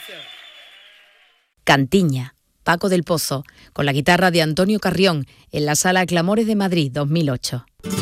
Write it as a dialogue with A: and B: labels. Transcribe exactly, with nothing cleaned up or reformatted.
A: Cantiña, Paco del Pozo, con la guitarra de Antonio Carrión, en la Sala Clamores de Madrid dos mil ocho.